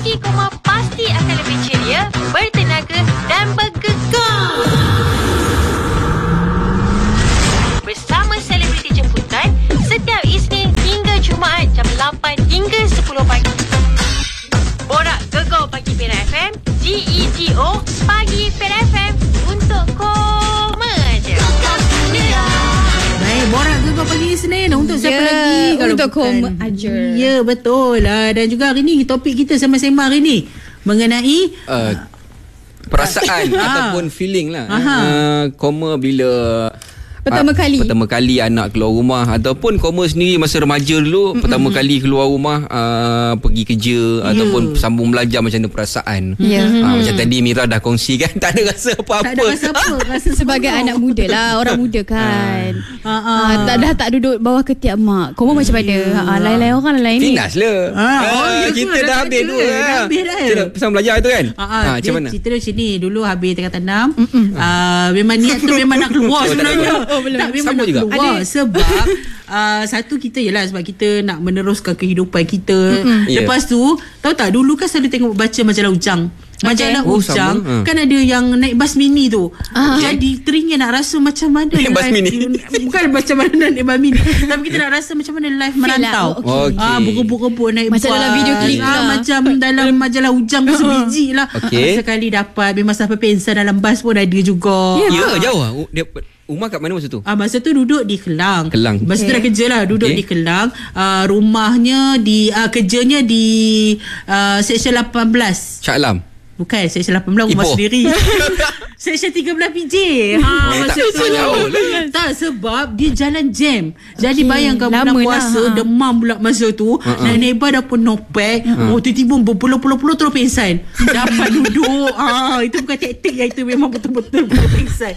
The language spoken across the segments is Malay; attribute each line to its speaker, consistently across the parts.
Speaker 1: Pagi Koma pasti akan lebih ceria, bertenaga dan bergegar. Bersama selebriti jemputan setiap Isnin hingga Jumaat jam 8 hingga 10 pagi. Borak Gegar Pagi Pera FM, GEGO Pagi Pera FM untuk Koma je.
Speaker 2: Baik, Borak Gegar Pagi Isnin untuk siapa lagi? Kalau
Speaker 3: untuk
Speaker 2: bukan
Speaker 3: Koma aja.
Speaker 2: Ya, betul lah. Dan juga hari ni topik kita sembang-sembang hari ni mengenai
Speaker 4: perasaan ataupun feeling lah. Koma bila
Speaker 3: Pertama
Speaker 4: kali anak keluar rumah, ataupun Koma sendiri masa remaja dulu pertama kali keluar rumah, pergi kerja ataupun sambung belajar, macam mana perasaan. Macam tadi Mira dah kongsi kan, tak ada rasa apa-apa.
Speaker 2: tak ada rasa apa. Rasa
Speaker 3: sebagai anak muda lah, orang muda kan. Dah tak duduk bawah ketiak mak. Koma macam mana? Lain-lain orang lain ni.
Speaker 4: Finas lah. Kita dah habis dulu. Kita pesan belajar tu kan. Macam mana?
Speaker 2: Cerita dia macam ni. Dulu habis tingkatan 6. Memang niat tu memang nak keluar sebenarnya. Tak, memang
Speaker 4: sama
Speaker 2: nak
Speaker 4: juga.
Speaker 2: keluar. Sebab satu kita yelah, sebab kita nak meneruskan kehidupan kita. Lepas tu, tahu tak, dulu kan selalu tengok baca majalah Ujang. Majalah Ujang kan ada yang naik bas mini tu. Jadi teringin nak rasa macam mana
Speaker 4: naik bas mini.
Speaker 2: Bukan macam mana naik bas mini, tapi kita nak rasa macam mana live merantau. Berebut-rebut naik bas.
Speaker 3: Macam dalam video klip lah.
Speaker 2: Macam dalam majalah Ujang sebiji lah. Sekali dapat, memang sampai pensan dalam bas pun ada juga.
Speaker 4: Ya, jauh lah. Rumah kat mana masa tu?
Speaker 2: Masa tu duduk di Kelang. Masa tu dah kerja lah, duduk di Kelang. Rumahnya kerjanya di Seksyen 18.
Speaker 4: Shah Alam.
Speaker 2: Bukan, Seksyen 18 rumah sendiri. Seksyen 13 PJ. Masa tu
Speaker 4: jauh lah.
Speaker 2: Tak, sebab dia jalan jam. Jadi bayangkan bulan puasa, demam pula masa tu. Naik bar dah pun nopek. Tiba-tiba berpuluh-puluh terus pingsan. Dapat duduk. Itu bukan taktik yang itu, memang betul-betul pingsan.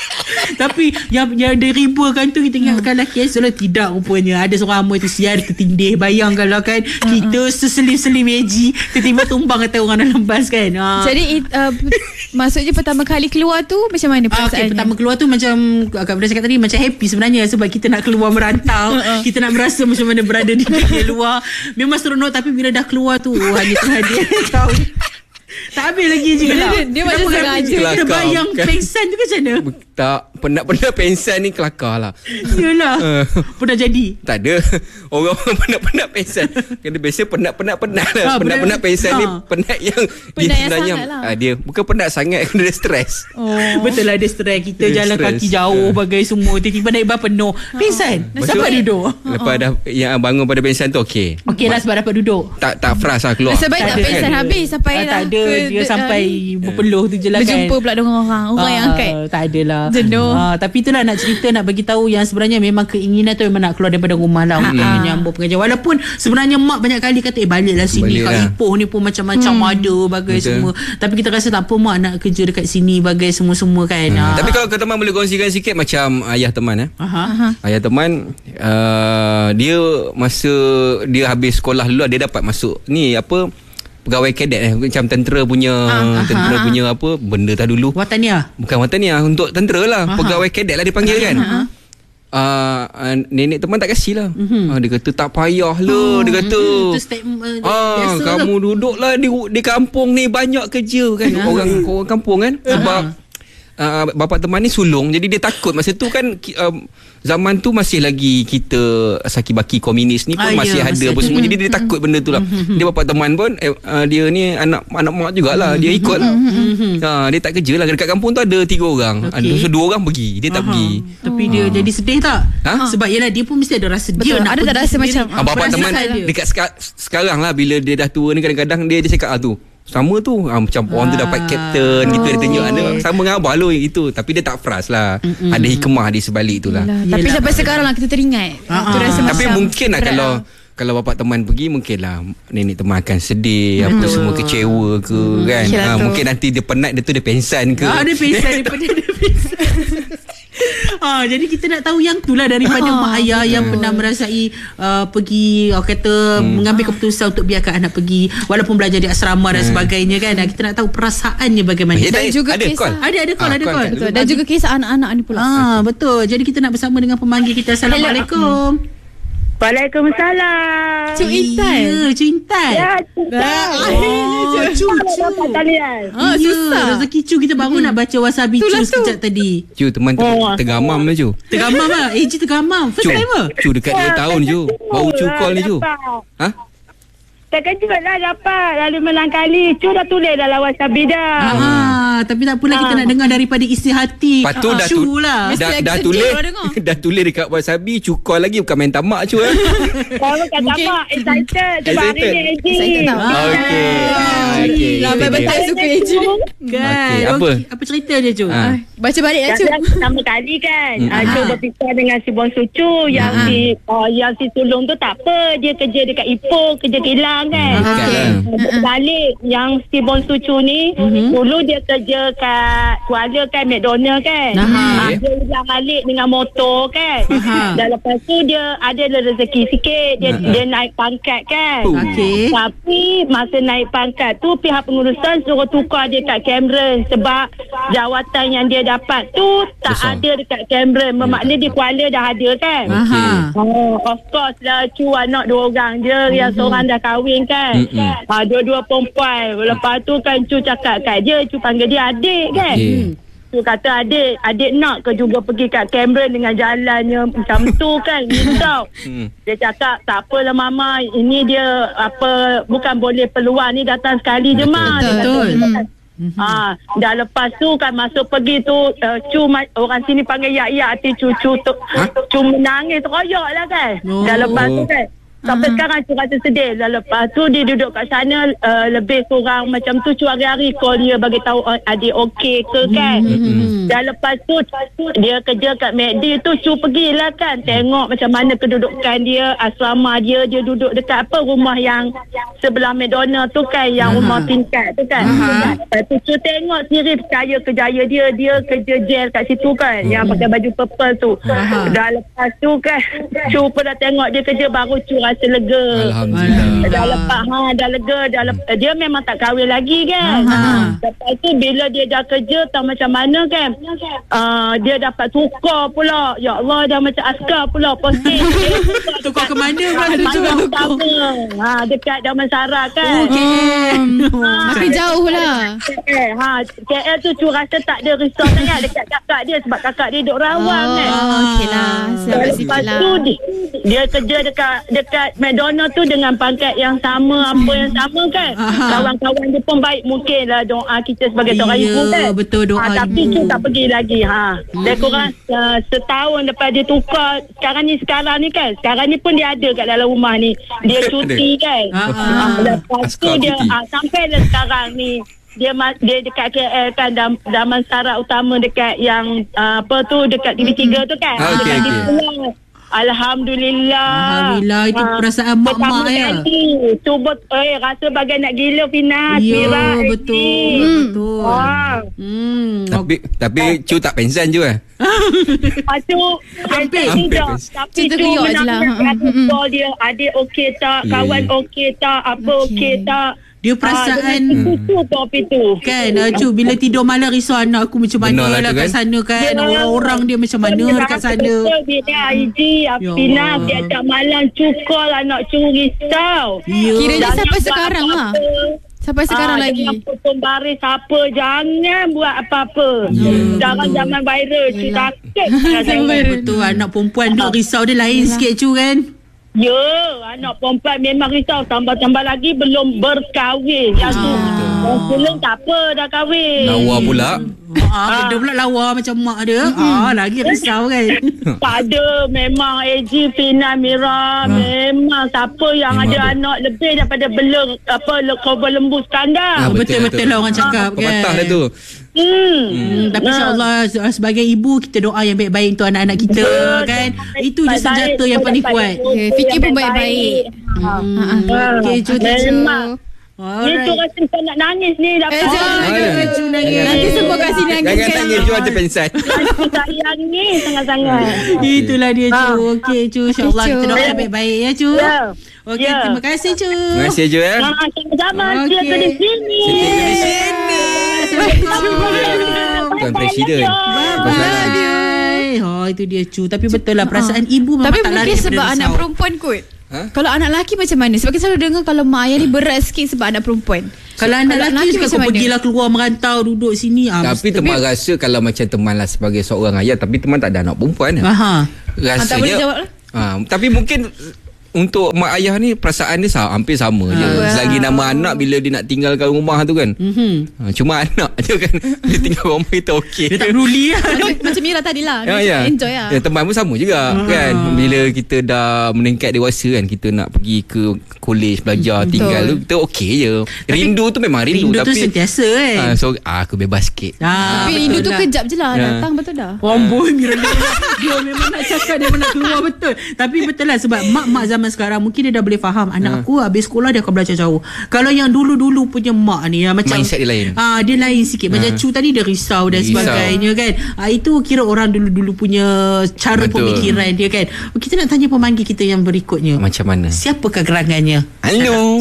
Speaker 2: Tapi yang diribakan tu, kita ingatkan lelaki Soalnya tidak, rupanya ada seorang amoy tu siar tertindih. Bayangkanlah kan, kita seselim-selim meji, tiba-tiba tumbang kata orang dalam bas kan.
Speaker 3: Jadi maksudnya pertama kali keluar tu macam mana perasaannya?
Speaker 2: Pertama keluar tu macam Kak Benda cakap tadi, macam happy sebenarnya. Sebab kita nak keluar merantau. Kita nak merasa macam mana berada di dunia luar. Memang seronok. Tapi bila dah keluar tu, hanya Tuhan dia tahu. Tak habis lagi je lah.
Speaker 3: Dia macam sengaja.
Speaker 2: Kita bayang pengsan tu macam mana?
Speaker 4: Tak, penat-penat pensan ni kelakar lah.
Speaker 2: Yelah. Pernah jadi?
Speaker 4: Tak ada. Orang penat-penat pensan. Kena biasa penat-penat lah. Penat-penat pensan ni penat yang dia sebenarnya
Speaker 3: lah.
Speaker 4: dia bukan penat sangat, kena stres.
Speaker 2: Betul lah, dia stres. Kita
Speaker 4: dia
Speaker 2: jalan
Speaker 4: stress.
Speaker 2: kaki jauh bagai semua. Tiba-tiba naik bar penuh. Pengsan. Dapat duduk.
Speaker 4: Lepas dah yang bangun pada pensan tu okey.
Speaker 2: Okey lah, sebab dapat duduk.
Speaker 4: Tak frust lah keluar.
Speaker 3: Sebaik tak pensan habis sampai
Speaker 2: tak ada. Dia sampai berpeluh tu je lah kan.
Speaker 3: Berjumpa pula dengan orang yang angkat.
Speaker 2: Tak adalah.
Speaker 3: Jenuh.
Speaker 2: Tapi itulah nak cerita, nak bagi tahu yang sebenarnya memang keinginan tu memang nak keluar daripada rumah lah untuk menyambung pengajian. Walaupun sebenarnya mak banyak kali kata baliklah sini, Kak Ipoh ni pun macam-macam ada bagai semua. Tapi kita rasa tak apa, mak nak kerja dekat sini bagai semua-semua kan.
Speaker 4: Tapi kalau teman boleh kongsikan sikit macam ayah teman ayah teman, dia masa dia habis sekolah dulu, dia dapat masuk ni apa, pegawai kadet macam tentera punya apa benda tak dulu.
Speaker 2: Wataniah.
Speaker 4: Bukan Wataniah, untuk tentera lah. Pegawai kadet lah dipanggil kan. Nenek teman tak kasih lah. Dia kata tak payah lah. Dia kata kamu duduklah di kampung ni, banyak kerja kan. Orang kampung kan. Sebab bapa teman ni sulung, jadi dia takut masa tu kan. Zaman tu masih lagi kita saki-baki komunis ni pun masih ada apa semua. Jadi dia takut benda tu lah. Dia bapa teman pun dia ni anak mak jugalah. Dia ikut lah. Dia tak kerja lah. Dekat kampung tu ada 3 orang. So 2 orang pergi, dia tak pergi.
Speaker 2: Tapi dia jadi sedih tak? Sebab yelah, dia pun mesti ada rasa. Dia nak
Speaker 3: ada tak rasa macam
Speaker 4: bapa teman dekat sekarang lah, bila dia dah tua ni, kadang-kadang dia cakap tu sama tu, macam orang tu dapat kapten gitu, dia tunjuk ada sama dengan abah lo itu. Tapi dia tak frust lah. Ada hikmah di sebalik tu lah.
Speaker 3: Tapi sampai sekarang lah kita teringat.
Speaker 4: Tapi mungkin lah kalau bapak teman pergi, mungkin lah nenek teman akan sedih, apa semua, kecewa ke kan. Mungkin nanti dia penat, dia pensan ke.
Speaker 2: Dia pensan daripada dia pensan. Jadi kita nak tahu yang tu lah daripada mak ayah yang pernah merasai pergi, kata mengambil keputusan untuk biarkan anak pergi walaupun belajar di asrama dan sebagainya kan. Kita nak tahu perasaannya bagaimana.
Speaker 3: Dan juga
Speaker 4: ada
Speaker 3: kisah
Speaker 4: call.
Speaker 3: Betul. Dan juga kisah anak-anak ni pula.
Speaker 2: Betul. Jadi kita nak bersama dengan pemanggil kita. Assalamualaikum.
Speaker 5: Waalaikumsalam.
Speaker 3: Cik Intan.
Speaker 2: Ya, Cik Intan.
Speaker 5: Ya, Cik.
Speaker 2: Cu.
Speaker 3: Susah.
Speaker 2: Rezeki Cu kita baru nak baca wasabi Cu sekejap tadi.
Speaker 4: Cu, teman tergamam lah Cu.
Speaker 2: Tergamam lah. AG tergamam. First time ke?
Speaker 4: Cu dekat 2 tahun Cu. Baru Cu call ni Cu. Ha?
Speaker 5: Terkejut lah dapat. Lalu menang kali. Cu dah tulis dalam wasabi dah.
Speaker 2: Tapi tak apalah, kita nak dengar daripada isi hati.
Speaker 4: Patut dah
Speaker 2: lah.
Speaker 4: dah tulis dekat wasabi, Cu call lagi, bukan main tamak Cu.
Speaker 5: Kalau kat tamak, excited. Sebab hari ni AG.
Speaker 4: Okey.
Speaker 3: Ramai betul suka AG ni.
Speaker 2: Kan. Apa cerita dia Cu?
Speaker 3: Baca balik lah Cu.
Speaker 5: Pertama kali kan Cu berpisah dengan si Bonsu Cu. Yang si sulung tu tak apa, dia kerja dekat Ipoh, kerja kilang kan. Balik yang si Bonsu Cu ni, dulu dia kerja kat Kuala kan, McDonald kan. Dia ulang balik dengan motor kan. Dan lepas tu dia ada rezeki sikit, dia naik pangkat kan. Tapi masa naik pangkat tu, pihak pengurusan suruh tukar dia kat Cameron sebab jawatan yang dia dapat tu tak ada dekat Cameron. Bermakna di Kuala dah ada kan. Of course lah, Cu anak 2 orang je, yang seorang dah kahwin kan. Dua-dua perempuan. Lepas tu kan Cu cakap kat dia, Cu panggil dia adik kan. Cu kata adik nak ke juga pergi kat Cameron dengan jalannya macam tu kan, risau. Dia cakap tak apalah mama, ini dia bukan boleh peluang ni, datang sekali je mah.
Speaker 2: Betul.
Speaker 5: Dah lepas tu kan masuk pergi tu, Cu orang sini panggil yak hati Cu Cu menangis royak lah kan. Dah lepas tu kan sampai sekarang Cu rasa sedih. Dan lepas tu dia duduk kat sana lebih kurang macam tu. Cu hari-hari call dia bagi tahu adik okey ke kan. Dan lepas tu dia kerja kat McD tu, Cu pergilah kan tengok macam mana kedudukan dia, asrama dia duduk dekat rumah yang sebelah McDonald tu kan, yang rumah tingkat tu kan. Lepas tu Cu tengok sendiri percaya kejaya dia kerja jail kat situ kan, yang pakai baju purple tu. Dan lepas tu kan Cu pun dah tengok dia kerja, baru Cu rasa lega.
Speaker 4: Alhamdulillah.
Speaker 5: Dah lega. Dia memang tak kahwin lagi kan. Lepas tu bila dia dah kerja, tahu macam mana kan, dia dapat tukar pula. Ya Allah, dah macam askar pula posting.
Speaker 2: Tukar ke mana
Speaker 5: dekat Damansara kan.
Speaker 3: Makin jauh lah.
Speaker 5: KL tu Cu rasa tak ada resort sangat dekat kakak dia, sebab kakak dia duduk Rawang kan.
Speaker 3: Okey lah.
Speaker 5: Lepas tu dia kerja dekat McDonald tu dengan pangkat yang sama, apa yang sama kan. Kawan-kawan dia pun baik, mungkinlah doa kita sebagai orang ibu kan.
Speaker 2: Betul, doa
Speaker 5: tapi Cu tak pergi lagi. Dia kurang setahun lepas dia tukar. Sekarang ni kan, sekarang ni pun dia ada kat dalam rumah ni. Dia cuti kan. Lepas tu dia sampailah sekarang ni dia dekat KL kan, Damansara Utama dekat yang dekat TV3 tu kan. Dekat Alhamdulillah.
Speaker 2: Itu perasaan mak-mak ya.
Speaker 5: Cuba rasa bagai nak gila Fina.
Speaker 2: Ya, betul.
Speaker 4: Tapi Cu tak pensan je
Speaker 5: Cu pensan tidak. Tapi Cu menang dia, adik okey tak, kawan okey tak, apa okey tak.
Speaker 2: Dia perasaan
Speaker 5: kan,
Speaker 2: Cu bila tidur malam risau anak aku macam mana lah kat sana kan. Orang-orang dia macam mana dekat sana.
Speaker 5: Dia IG Apina dia tak malam cukol anak Cu risau.
Speaker 3: Kiranya sampai sekarang lah. Sampai sekarang lagi.
Speaker 5: Potong baris apa, jangan buat apa-apa. Jangan zaman viral Cu takut.
Speaker 2: Betul, anak perempuan duk risau dia lain sikit Cu kan.
Speaker 5: Ya, anak perempuan memang risau. Tambah-tambah lagi belum berkahwin. Yang tu belum tak apa dah kahwin.
Speaker 4: Lawa pula.
Speaker 2: Dia pula lawa macam mak dia. Lagi risau kan.
Speaker 5: Tak ada. Memang AG, Fina, Mira, memang siapa yang ada anak lebih daripada Kuala Lembu standar.
Speaker 2: Betul-betul lah orang cakap kan.
Speaker 4: Patah dah tu.
Speaker 2: Tapi insyaAllah sebagai ibu, kita doa yang baik-baik untuk anak-anak kita kan. Itu je senjata yang paling kuat.
Speaker 3: Fikir pun baik-baik.
Speaker 2: Okay, Cu.
Speaker 5: Ni tu rasa macam nak nangis ni.
Speaker 3: Nanti semua kasih nangis.
Speaker 4: Jangan nangis, Cu ada pensan.
Speaker 5: Sayang ni sangat-sangat.
Speaker 2: Itulah dia Cu. Okay Cu, insyaAllah kita doa yang baik-baik ya Cu. Okay, terima kasih Cu.
Speaker 4: Terima kasih Cu ya.
Speaker 5: Sama-sama. Dia ke di sini.
Speaker 4: Bukan presiden.
Speaker 2: Bye-bye. Itu dia Cu. Tapi betul lah perasaan ibu memang
Speaker 3: tapi
Speaker 2: tak lari
Speaker 3: mungkin sebab
Speaker 2: daripada
Speaker 3: anak
Speaker 2: risau.
Speaker 3: perempuan kot. Kalau anak lelaki macam mana? Sebab kita selalu dengar kalau mak ayah ni berat sikit sebab anak perempuan.
Speaker 2: Kalau anak lelaki macam mana? Pergilah keluar merantau, duduk sini.
Speaker 4: Tapi teman rasa kalau macam teman lah sebagai seorang ayah, tapi teman tak ada anak perempuan. Rasanya
Speaker 3: tak boleh jawab lah.
Speaker 4: Tapi mungkin untuk mak ayah ni perasaan dia hampir sama je. Selagi nama anak bila dia nak tinggalkan rumah tu kan. Cuma anak je kan dia tinggal rumah kita okey.
Speaker 2: Dia tak peduli lah.
Speaker 3: Macam Mira tadi lah. Enjoy lah.
Speaker 4: Teman pun sama juga kan. Bila kita dah meningkat dewasa kan, kita nak pergi ke college belajar, tinggal tu kita okey je. Rindu tu memang rindu
Speaker 2: tu
Speaker 4: tapi
Speaker 2: sentiasa kan.
Speaker 4: So aku bebas sikit.
Speaker 3: Tapi rindu tu kejap je lah. Datang betul dah.
Speaker 2: Boy Mira dia memang nak cakap dia nak keluar betul. Tapi betul lah sebab mak zaman sekarang mungkin dia dah boleh faham anak aku habis sekolah dia akan belajar jauh. Kalau yang dulu-dulu punya mak ni macam
Speaker 4: mindset dia lain.
Speaker 2: Dia lain sikit. Macam Cu tadi dia risau dan sebagainya kan. Itu kira orang dulu-dulu punya cara pemikiran dia kan. Kita nak tanya pemanggil kita yang berikutnya.
Speaker 4: Macam mana?
Speaker 2: Siapakah gerangannya?
Speaker 4: Hello.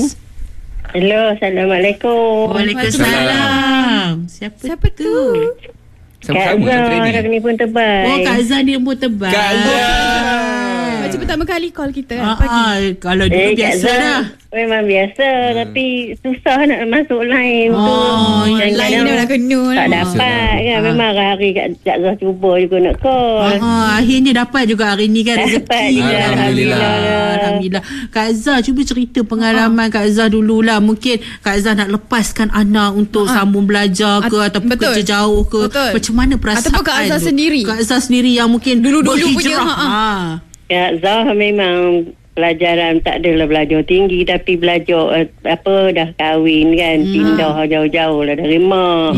Speaker 5: Assalamualaikum.
Speaker 2: Waalaikumsalam. Siapa tu?
Speaker 4: Sama-sama
Speaker 5: Kak Zah ni pun tebal.
Speaker 2: Kak Zah ni pun tebal.
Speaker 4: Kak Zah.
Speaker 3: Macam pertama kali call kita pagi.
Speaker 2: Kalau dulu biasa dah.
Speaker 5: Memang biasa tapi susah nak masuk line tu.
Speaker 3: Line dia nak kena
Speaker 5: tak dapat kan. Memang hari Kak Zah cuba juga nak call.
Speaker 2: Akhirnya dapat juga hari ni kan rezeki.
Speaker 4: Alhamdulillah.
Speaker 2: Kak Zah cuba cerita pengalaman Kak Zah dululah. Mungkin Kak Zah nak lepaskan anak untuk sambung belajar ke ataupun kerja jauh ke. Macam mana perasaan
Speaker 3: ataupun Kak Zah sendiri.
Speaker 2: Kak Zah sendiri yang mungkin
Speaker 3: dulu-dulu punya
Speaker 5: Kak Zah memang pelajaran tak adalah belajar tinggi tapi belajar dah kahwin kan, pindah jauh-jauh lah dari mak.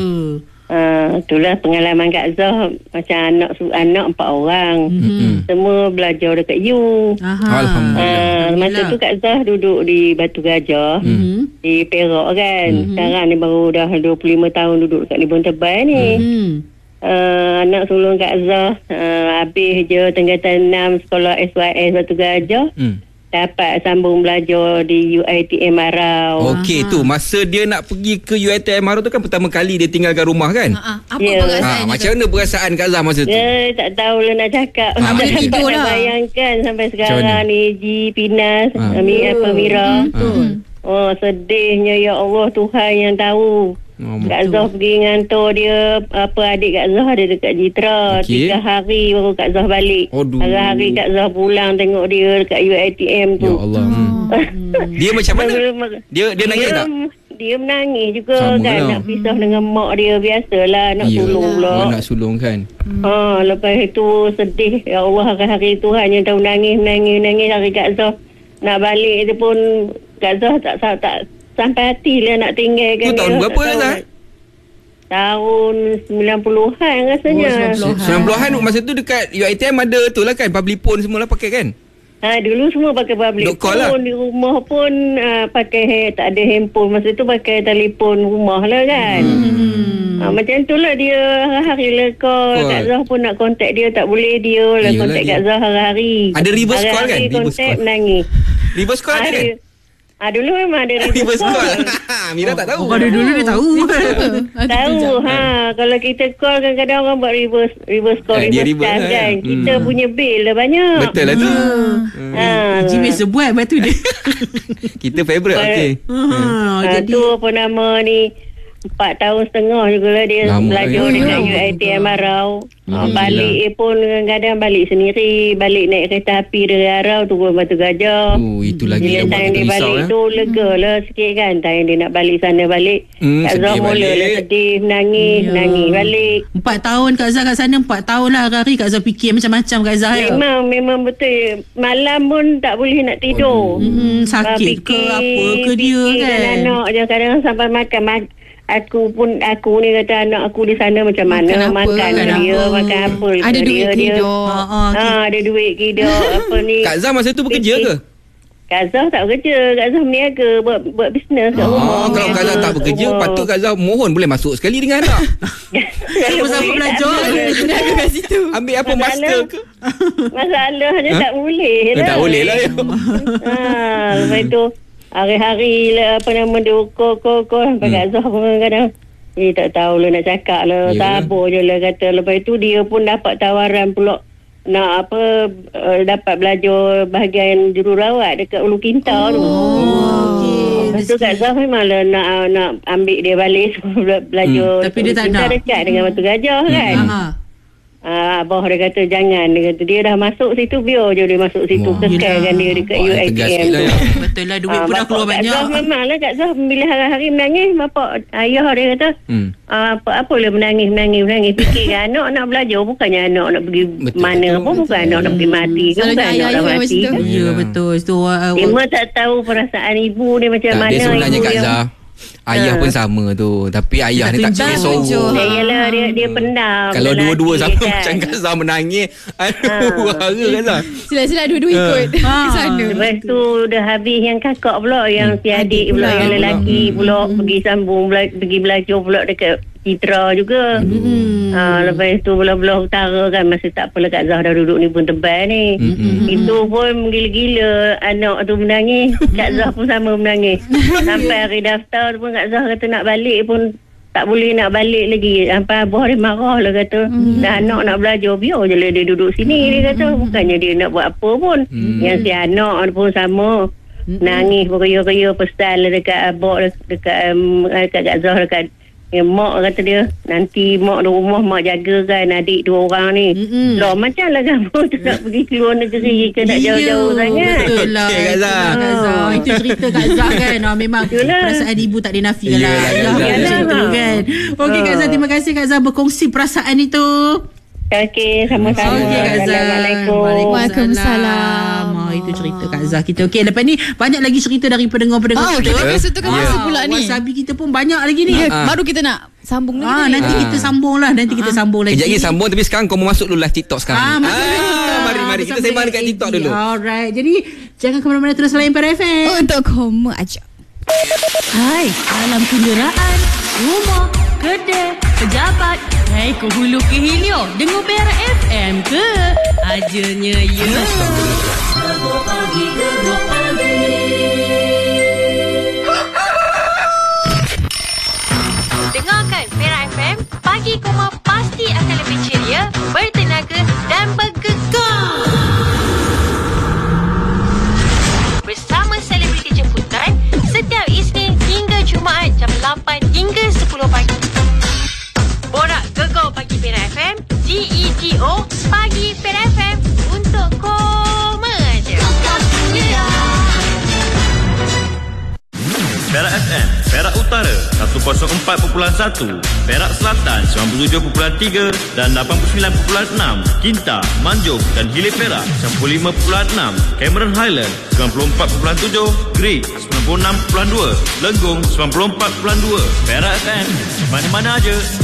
Speaker 5: Itulah pengalaman Kak Zah. Macam anak 4 orang, semua belajar dekat U.
Speaker 4: Alhamdulillah.
Speaker 5: Masa tu Kak Zah duduk di Batu Gajah, di Perak kan. Sekarang ni baru dah 25 tahun duduk dekat Libun Tebal ni. Anak sulung Kak Zah habis je tingkatan 6 sekolah SYS Batu Gajah, dapat sambung belajar di UiTM Marau.
Speaker 4: Okey, tu masa dia nak pergi ke UiTM Marau tu kan pertama kali dia tinggalkan rumah kan.
Speaker 3: Apa perasaan
Speaker 4: macam mana perasaan Kak Zah masa tu?
Speaker 5: Tak tahulah nak cakap. Tak dapat nak bayangkan sampai sekarang ni Ji Pinas Mira. Sedihnya ya Allah, Tuhan yang tahu. Kak Zah pergi ngantor dia adik Kak Zah ada dekat Jitra. 3 hari baru Kak Zah balik. Hari-hari Kak Zah pulang tengok dia dekat UiTM tu.
Speaker 4: Ya Allah. Dia macam mana? Dia nangis tak?
Speaker 5: Dia menangis juga kan. Nak pisah dengan mak dia. Biasalah nak sulung pula.
Speaker 4: Nak sulung kan.
Speaker 5: Lepas itu sedih. Ya Allah, hari-hari tu hanya tahu nangis. Hari Kak Zah nak balik tu pun Kak Zah tak sampai hati lah nak tinggalkan.
Speaker 4: Tu tahun berapa Zah?
Speaker 5: Tahun 90-an rasanya.
Speaker 4: 90-an masa tu dekat UiTM ada tu lah kan, public phone semua lah pakai kan?
Speaker 5: Dulu semua pakai public phone lah. Di rumah pun pakai, tak ada handphone. Masa tu pakai telefon rumah lah kan. Macam tu lah dia hari lah call. Kak Zah pun nak kontak dia, tak boleh dia lah kontak Kak Zah hari-hari.
Speaker 4: Ada reverse call kan?
Speaker 5: Hari-hari kontak menangis.
Speaker 4: Reverse call ada kan?
Speaker 5: Dulu memang ada reverse call.
Speaker 4: Mira tak tahu.
Speaker 2: Dulu dia tahu.
Speaker 5: Tahu. Kalau kita call kadang-kadang orang buat reverse call, reverse charge kan. Kita punya bill dah banyak.
Speaker 4: Betul lah tu.
Speaker 2: Ji biasa buat batu dia.
Speaker 4: Kita favourite. Okey.
Speaker 5: Tu apa nama ni, 4 tahun setengah jugalah dia belajar dekat UiTM Marau. Balik pun kadang-kadang balik sendiri, balik naik kereta api dari Arau turun Batu Gajah.
Speaker 4: Itu lagi
Speaker 5: yang buat kita risau. Bila time dia balik tu lega lah sikit kan. Time dia nak balik sana balik, Kak Zah mulalah sedih, menangis balik.
Speaker 2: 4 tahun Kak Zah kat sana, 4 tahun lah hari Kak Zah fikir macam-macam Kak Zah.
Speaker 5: Memang betul. Malam pun tak boleh nak tidur.
Speaker 2: Sakit ke apa ke dia kan.
Speaker 5: Anak je kadang sampai makan. Aku ni kata anak aku di sana macam mana makan dia, makan apa
Speaker 3: ada duit hidup.
Speaker 5: Ada duit hidup apa ni.
Speaker 4: Kak Zah masa tu bekerja ke?
Speaker 5: Kak Zah tak bekerja. Kak Zah berniaga, buat bisnes kat rumah.
Speaker 4: Kalau Kak Zah tak bekerja, patut Kak Zah mohon boleh masuk sekali dengan anak.
Speaker 2: Sama-sama belajar
Speaker 3: kat situ.
Speaker 4: Ambil apa master ke?
Speaker 5: Masalahnya tak boleh lah.
Speaker 4: Tak boleh lah.
Speaker 5: Lepas tu hari-hari lah apa nama dia kol sampai Kak Zah pun kadang tak tahulah nak cakap lah. Tabur je lah kata. Lepas tu dia pun dapat tawaran pula nak dapat belajar bahagian jururawat dekat Ulu Kinta tu. Lepas tu Kak Zah memang lah nak ambil dia balik belajar.
Speaker 2: Tapi dia tak nak.
Speaker 5: Dekat dengan Batu Gajah kan. Abah dia kata jangan. Dia kata dia dah masuk situ, biar je dia masuk situ. Kekalkan dia dekat UiTM tu.
Speaker 2: Betul lah, duit pun dah keluar banyak.
Speaker 5: Kak Zah memang lah Kak Zah bila hari-hari menangis. Bapak ayah dia kata apalah menangis. Fikir anak nak belajar, bukannya anak nak pergi mana pun, bukan anak nak pergi mati ke, bukan anak nak mati.
Speaker 2: Ya betul.
Speaker 5: Cuma tak tahu perasaan ibu dia macam mana.
Speaker 4: Dia sebenarnya Kak Zah, ayah pun sama tu. Tapi ayah ni tak kira sorok.
Speaker 5: Yalah, dia pendam.
Speaker 4: Kalau dua-dua sama macam Kak Zah menangis, aduh, hara Kak Zah.
Speaker 3: Sila-sila dua-dua ikut ke sana.
Speaker 5: Lepas tu dah habis yang kakak pula, yang si adik pula, yang lelaki pula pergi sambung, pergi belajar pula dekat Citra juga. Lepas tu belah-belah utara kan, masa tak apalah Kak Zah dah duduk ni pun tebal ni. Itu pun gila-gila anak tu menangis. Kak Zah pun sama menangis. Sampai hari daftar tu pun Kak Zah kata nak balik pun tak boleh nak balik lagi. Sampai abah dia marah lah kata. Dah anak nak belajar, biar je lah dia duduk sini. Dia kata bukannya dia nak buat apa pun. Yang si anak pun sama. Nangis berkaya-kaya pesan lah dekat abah, dekat Kak Zah, dekat mak kata dia, nanti mak di rumah mak jaga kan adik 2 orang ni. Loh, macam lah kamu tu nak pergi keluar negeri ke nak jauh-jauh sangat.
Speaker 2: Betul lah Kak Zah. Itu cerita Kak Zah kan. Memang perasaan ibu tak dinafikan lah. Yalah kan. Okey Kak Zah, terima kasih Kak Zah berkongsi perasaan itu.
Speaker 5: Okey, sama-sama.
Speaker 2: Okey Kak Zah.
Speaker 3: Waalaikumsalam.
Speaker 2: Itu cerita Kak Zah kita. Okey, lepas ni banyak lagi cerita dari pendengar-pendengar kita.
Speaker 3: Kita satukan masa pula ni.
Speaker 2: Wasabi kita pun banyak lagi ni.
Speaker 3: Baru kita nak sambung lagi.
Speaker 2: Nanti kita sambung lah.
Speaker 4: Kejap lagi sambung, tapi sekarang kau mau masuk dulu live TikTok sekarang. Mari kita sembang dekat TikTok dulu.
Speaker 2: Alright. Jadi jangan ke mana-mana, terus layan Para FM.
Speaker 3: Untuk kamu aja.
Speaker 1: Hai, dalam kenderaan, rumah, kedai, pejabat, ke hulu ke hilir, dengar Para FM ke? Ajanya ya. Gegar pagi. Dengarkan Para FM, pagi koma pasti akan lebih ceria, bertenaga dan bergegar. Bersama selebriti jemputan setiap Isnin hingga Jumaat jam 8 hingga 10 pagi. Borak Gegar Pagi Para FM, GEGO Pagi Para FM, untuk koma je.
Speaker 6: Perak FM, Perak Utara 104.1, Perak Selatan 97.3 dan 89.6, Kinta, Manjung dan Hilir Perak 95.6, Cameron Highland 94.7, Great 96.2, Lenggong 94.2. Perak FM, mana-mana aja.